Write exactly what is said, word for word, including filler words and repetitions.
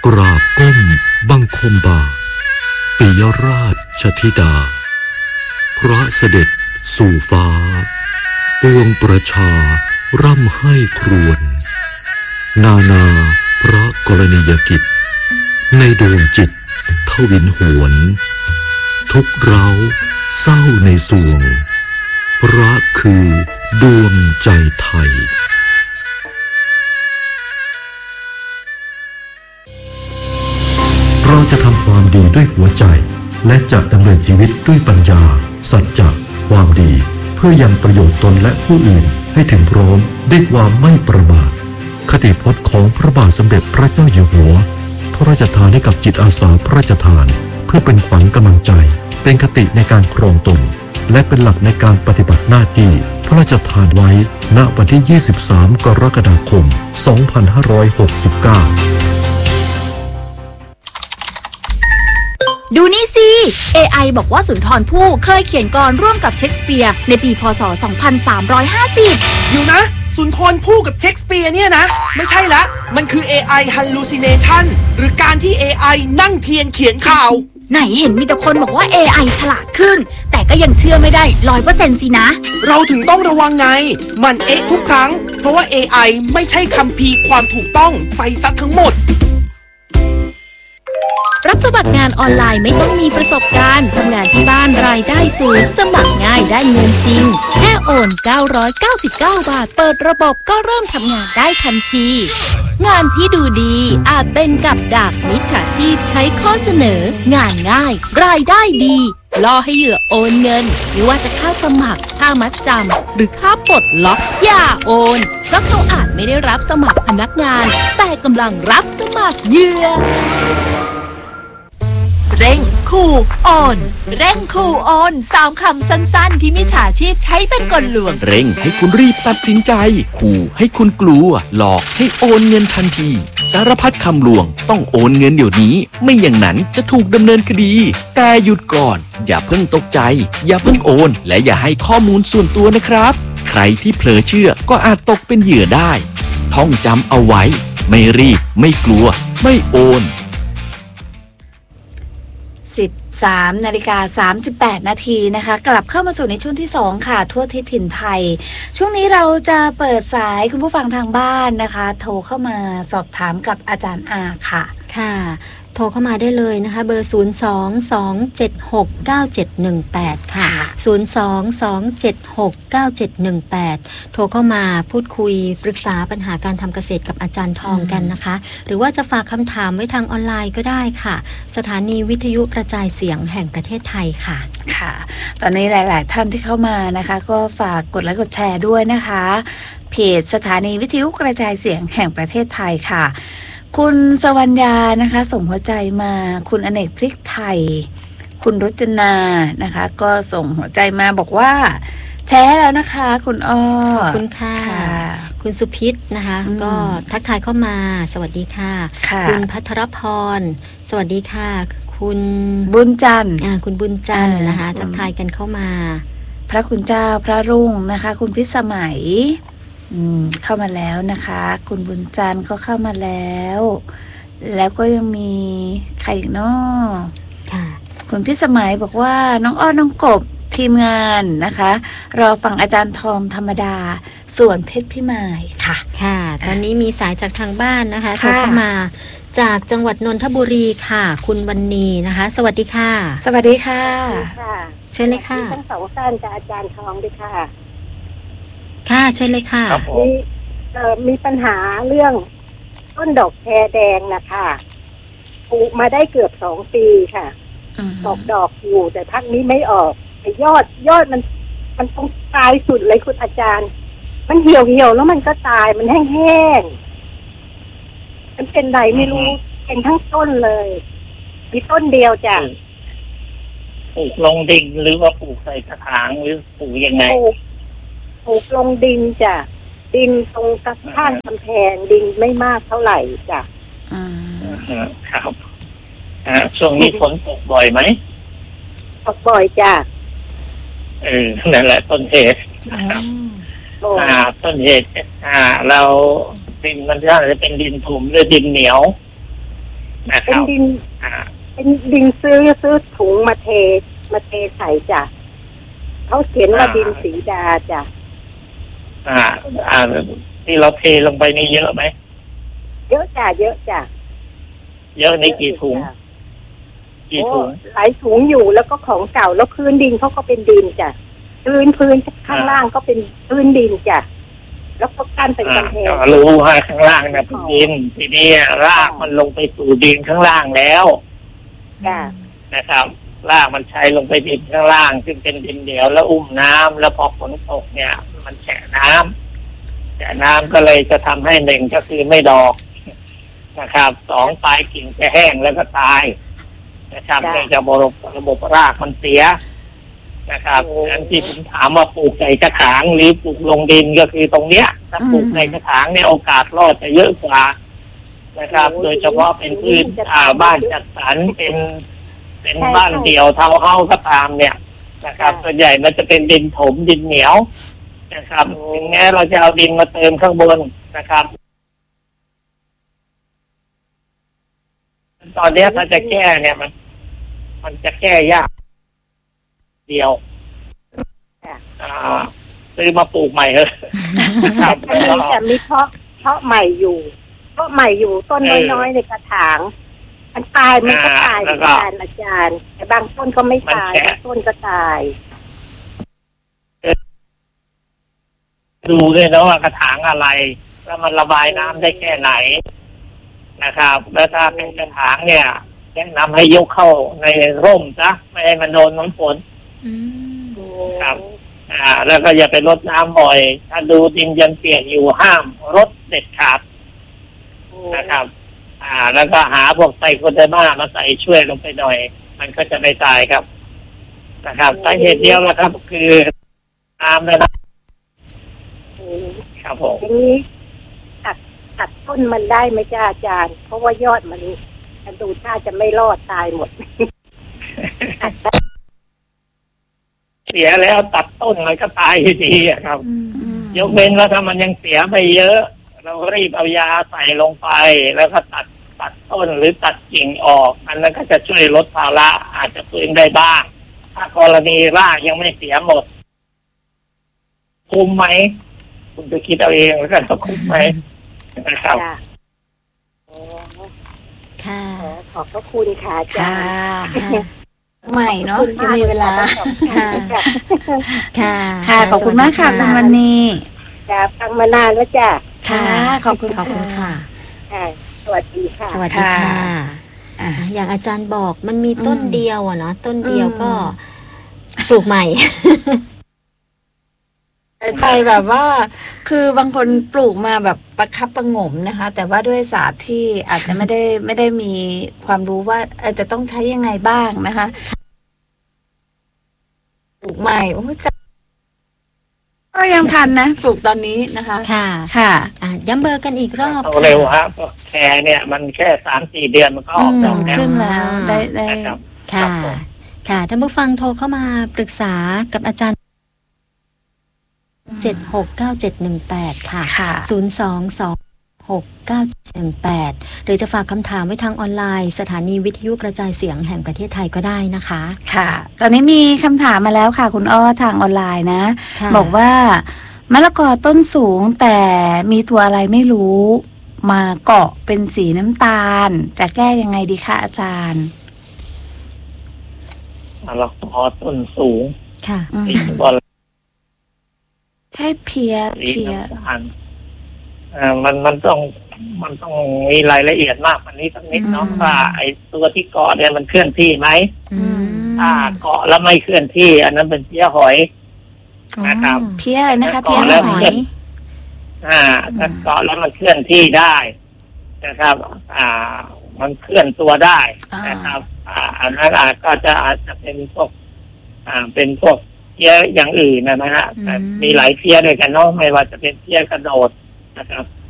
กราบก้มบังคมบาทปิยราชธิดาพระเสด็จสู่ฟ้าปวงประชาร่ำให้ครวญนานาพระกรณียกิจในดวงจิตทวินหวนทุกเร้าเศร้าในสวงพระคือดวงใจไทยเราจะทำความดีด้วยหัวใจและจะดำเนินชีวิตด้วยปัญญาสัจจะความดีเพื่อยังประโยชน์ตนและผู้อื่นให้ถึงพร้อมด้วยความไม่ประมาทคติพจน์ของพระบาทสมเด็จพระเจ้าอยู่หัวพระราชทานให้กับจิตอาสาพระราชทานเพื่อเป็นขวัญกำลังใจเป็นคติในการครองตนและเป็นหลักในการปฏิบัติหน้าที่พระราชทานไว้ณวันที่ยี่สิบสามกรกฎาคมสองพันห้าร้อยหกสิบเก้าดูนี่สิ เอ ไอ บอกว่าสุนทรภู่เคยเขียนกลร่วมกับเชคสเปียร์ในปีพ.ศ. สองพันสามร้อยห้าสิบอยู่นะสุนทรภู่กับเชคสเปียร์เนี่ยนะไม่ใช่ละมันคือ เอ ไอ hallucination หรือการที่ เอ ไอ นั่งเทียนเขียนข่าวไหนเห็นมีแต่คนบอกว่า เอ ไอ ฉลาดขึ้นแต่ก็ยังเชื่อไม่ได้ ร้อยเปอร์เซ็นต์ สินะเราถึงต้องระวังไงมันเอ๊ะทุกครั้งเพราะว่า เอ ไอ ไม่ใช่คัมภีร์ความถูกต้องไปซะทั้งหมดรับสมัครงานออนไลน์ไม่ต้องมีประสบการณ์ทำงานที่บ้านรายได้สูงสมัครง่ายได้เงินจริงแค่โอนเก้าร้อยเก้าสิบเก้าบาทเปิดระบบก็เริ่มทำงานได้ทันทีงานที่ดูดีอาจเป็นกับดักมิจฉาชีพใช้ข้อเสนองานง่ายรายได้ดีล่อให้เหยื่อโอนเงินไม่ว่าจะค่าสมัครค่ามัดจำหรือค่าปลดล็อกอย่าโอนเพราะเขาอาจไม่ได้รับสมัครพนักงานแต่กำลังรับสมัครเหยื่อเร่งขู่โอนเร่งขู่โอนสามคำสั้นๆที่มิจฉาชีพใช้เป็นกลลวงเร่งให้คุณรีบตัดสินใจขู่ให้คุณกลัวหลอกให้โอนเงินทันทีสารพัดคำลวงต้องโอนเงินเดี๋ยวนี้ไม่อย่างนั้นจะถูกดำเนินคดีแต่หยุดก่อนอย่าเพิ่งตกใจอย่าเพิ่งโอนและอย่าให้ข้อมูลส่วนตัวนะครับใครที่เผลอเชื่อก็อาจตกเป็นเหยื่อได้ท่องจำเอาไว้ไม่รีบไม่กลัวไม่โอนสิบสามนาฬิกาสามสิบแปดนาทีนะคะกลับเข้ามาสู่ในช่วงที่สองค่ะทั่วทิศถิ่นไทยช่วงนี้เราจะเปิดสายคุณผู้ฟังทางบ้านนะคะโทรเข้ามาสอบถามกับอาจารย์อาค่ะค่ะโทรเข้ามาได้เลยนะคะเบอร์ศูนย์ สอง สอง เจ็ด หก เก้า เจ็ด หนึ่ง แปดค่ะศูนย์ สอง สอง เจ็ด หก เก้า เจ็ด หนึ่ง แปดโทรเข้ามาพูดคุยปรึกษาปัญหาการทำเกษตรกับอาจารย์ทองกันนะคะหรือว่าจะฝากคำถามไว้ทางออนไลน์ก็ได้ค่ะสถานีวิทยุกระจายเสียงแห่งประเทศไทยค่ะค่ะตอนนี้หลายๆท่านที่เข้ามานะคะก็ฝากกดไลค์กดแชร์ด้วยนะคะเพจสถานีวิทยุกระจายเสียงแห่งประเทศไทยค่ะคุณสวรรญานะคะส่งหัวใจมาคุณอเนกพริกไทยคุณรจนานะคะก็ส่งหัวใจมาบอกว่าแชร์แล้วนะคะคุณอ้อขอบคุณค่ะคุณสุพิษนะคะก็ทักทายเข้ามาสวัสดีค่ะคุณพัทรพรสวัสดีค่ะคุณบุญจันทร์คุณบุญจันทร์นะคะทักทายกันเข้ามาพระคุณเจ้าพระรุ่งนะคะคุณพิสมัยเข้ามาแล้วนะคะคุณบุญจันทร์ก็เข้ามาแล้วแล้วก็ยังมีใครอีกเนาะคุณพิสมัยบอกว่าน้องอ้อน้องกบทีมงานนะคะรอฟังอาจารย์ทอมธรรมดาส่วนเพชรพิมายค่ะค่ะตอนนี้มีสายจากทางบ้านนะคะโทรเข้ามาจากจังหวัดนนทบุรีค่ะคุณวรรณีนะคะสวัสดีค่ะสวัสดีค่ะเชิญเลยค่ะทั้งสองท่านจากอาจารย์ทองด้วยค่ะค่ะเชิญเลยค่ะมีเอ่อมีปัญหาเรื่องต้นดอกแคแดงนะคะปลูกมาได้เกือบสองปีค่ะออกดอกอยู่แต่พักนี้ไม่ออกแต่ยอดยอดมันมันต้องตายสุดเลยคุณอาจารย์มันเหี่ยวเหี่ยวแล้วมันก็ตายมันแห้งๆมันเป็นไรไม่รู้เป็นทั้งต้นเลยมีต้นเดียวจ้ะปลูกลงดินหรือว่าปลูกใส่กระถางหรือปลูกยังไงปลูกลงดินจ้ะดินตรงข้างกำแพงดินไม่มากเท่าไหร่จ้ะอ่าครับอ่าช่วงนี้ฝนตกบ่อยไหมตกบ่อยจ้ะเออนั่นแหละต้นเหตุอ่าต้นเหตุอ่าเราดินมันจะเป็นดินถมหรือดินเหนียวนะคเป็นรับดินอ่าเป็นดินซื้อซื้อถุงมาเทมาเทใส่จ้ะเขาเขียนว่าดินสีดาจ้ะอ่า อ่าที่เราเทลงไปนี่เยอะไหมเยอะจ้ะเยอะจ้ะเยอะในกี่ถุงกี่โอ้ถุงหลายถุงอยู่แล้วก็ของเก่าแล้วพื้นดินเขาก็เป็นดินจ้ะพื้นพื้นข้างล่างก็เป็นพื้นดินจ้ะแล้วก็กั้นเป็นอ่ากำแพงก็รู้ว่าข้างล่างเนี่ยเป็นดินทีนี้รากมันลงไปสู่ดินข้างล่างแล้วจ้ะนะครับรากมันใช้ลงไปดินข้างล่างซึ่งเป็นดินเดียวแล้วอุ้มน้ำแล้วพอฝนตกเนี่ย มันแฉะน้ำแฉะน้ำก็เลยจะทำให้หนึ่งก็คือไม่ดอกนะครับสองปลายกิ่งจะแห้งแล้วก็ตายนะครับเนื่องจากระบบระบบรากมันเสียนะครับอันที่ผมถามว่าปลูกในกระถางหรือปลูกลงดินก็คือตรงเนี้ยถ้าปลูกในกระถางเนี่ยโอกาสรอดจะเยอะกว่านะครับ โดยเฉพาะเป็นพื้นอ่าบ้านจัดสรรเป็นเป็นบ้านเดี่ยวทาวน์เฮาส์ก็ตามเนี่ยนะครับส่วนใหญ่มันจะเป็นดินถมดินเหนียวนะครับถึงแม้เราจะเอาดินมาเติมข้างบนนะครับตอนนี้ถ้าจะแก้เนี่ยมัน มันจะแก้ยากเดียวอ่าซื้อมาปลูกใหม่เลยครับแต่มีแต่มีเพาะเพาะใหม่อยู่เพาะใหม่อยู่ต้นน้อยๆในกระถางมันตายมันก็ตายอาจารย์อาจารย์แต่บางต้นก็ไม่ตายบางต้นก็ตายดูเลยนะว่ากระถางอะไรแล้วมันระบายน้ำได้แค่ไหนนะครับแล้วถ้าเป็นกระถางเนี่ยแนะนำให้ยกเข้าในร่มซะไม่ให้มันโดนน้ำฝนครับ อ่า แล้วก็อย่าไปรดน้ำบ่อยถ้าดูดินยังเปียกอยู่ห้ามรดเด็ดขาดนะครับ อ่า แล้วก็หาพวกไซโคเดอร์มามาใส่ช่วยลงไปหน่อย มันก็จะไม่ตายครับนะครับสาเหตุเดียวนะครับ คือน้ำนะครับครับผมทีนี้ตัดตัดต้นมันได้ไหมจ้าอาจารย์เพราะว่ายอดมันมันดูท่าจะไม่รอดตายหมดเสียแล้วตัดต้นมันก็ตายอยู่ดีอะครับ ยกเว้นว่าถ้ามันยังเสียไปเยอะ เราก็รีบเอายาใส่ลงไป แล้วก็ตัดตัดต้นหรือตัดกิ่งออกอันนั้นก็จะช่วยลดภาระอาจจะฟื้นได้บ้าง ถ้ากรณีรากยังไม่เสียหมดคุ้มไหมคุณจะคิดเอาเองแล้วกันว่าคุ้มไหมนะครับค่ะขอบพระคุณค่ะอาจาค่ะรย์ใหม่เนาะยังมีเวลาค่ะ ค่ะค่ะ ขอบคุณมากค่ะคุณวันนี้จ้าฟังมานานแล้วจ้าค่ะ ขอบคุณขอบคุณค่ะค่ะสวัสดีค่ะสวัสดีค่ะค่ะอ่ะอย่างอาจารย์บอกมันมีต้นอืมเดียวอะเนาะต้นเดียวอืมก็ปลูกใหม่ใจแบบว่า คือบางคนปลูกมาแบบประคับประหงมนะคะ แต่ว่าด้วยศาสตร์ที่อาจจะไม่ได้ไม่ได้มีความรู้ว่าเอ่อจะต้องใช้ยังไงบ้างนะคะปลูกใหม่โอ้จะก็ยังทันนะปลูกตอนนี้นะคะค่ะค่ะอ่ะย้ำเบอร์กันอีกรอบเอาเร็วฮะเพราะแคร์เนี่ยมันแค่สามสี่เดือนมันก็ออกดอกแล้วขึ้นแล้วได้ได้นะครับค่ะ ค่ะท่านผู้ฟังโทรเข้ามาปรึกษากับอาจารย์เจ็ดหกเก้าเจ็ดหนึ่งแปดค่ะค่ะศูนย์สองสองหกเก้าหนึ่งแปดหรือจะฝากคำถามไว้ทางออนไลน์ สถานีวิทยุกระจายเสียงแห่งประเทศไทยก็ได้นะคะค่ะ ตอนนี้มีคำถามมาแล้วค่ะ คุณอ้อทางออนไลน์นะค่ะบอกว่ามะละกอต้นสูงแต่มีตัวอะไรไม่รู้ มาเกาะเป็นสีน้ำตาล จะแก้ยังไงดีคะอาจารย์มะละกอต้นสูงค่ะอืมสีบอลให้เพียสีเพียน้ำตาลเอ่อมันมันต้องมันต้องมีรายละเอียดมากกว่านี้สักนิดเนาะอืมว่าไอ้ตัวที่เกาะเนี่ยมันเคลื่อนที่ไหมอืมถ้าเกาะแล้วไม่เคลื่อนที่ อันนั้นเป็นเพี้ยหอย นะครับเพียอะไรนะคะเกาะเพียแล้วหอยอ่าถ้าเกาะแล้วมันเคลื่อนที่ได้นะครับ อ่า มันเคลื่อนตัวได้นะครับ อ่าอันนั้นอาจก็จะอาจจะเป็นพวกอ่าเป็นพวกเพี้ยอย่างอื่นนะนะฮะแต่มีหลายเพี้ยด้วยกันเนาะไม่ว่าจะเป็นเพี้ยกระโดดนะครับ